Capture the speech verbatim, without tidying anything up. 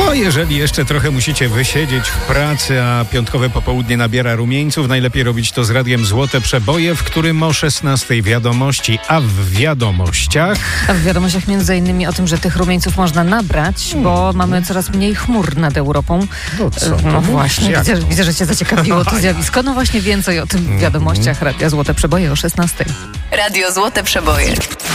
No, jeżeli jeszcze trochę musicie wysiedzieć w pracy, a piątkowe popołudnie nabiera rumieńców, najlepiej robić to z radiem Złote Przeboje, w którym o szesnastej wiadomości, a w wiadomościach... A w wiadomościach między innymi o tym, że tych rumieńców można nabrać, bo mamy coraz mniej chmur nad Europą. No co? No właśnie, widzę, to? widzę, że cię zaciekawiło to zjawisko. No właśnie więcej o tym w wiadomościach Radia Złote Przeboje o szesnastej. Radio Złote Przeboje.